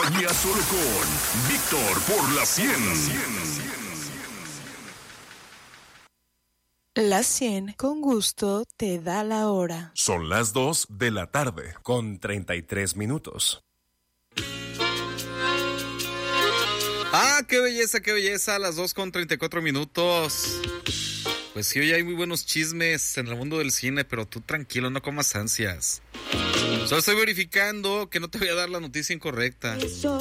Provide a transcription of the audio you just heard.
compañía solo con Víctor por la 100. La 100 con gusto te da la hora. Son las 2 de la tarde con 33 minutos. Qué belleza, las 2:34. Pues sí, hoy hay muy buenos chismes en el mundo del cine, pero tú tranquilo, no comas ansias. Solo estoy verificando que no te voy a dar la noticia incorrecta.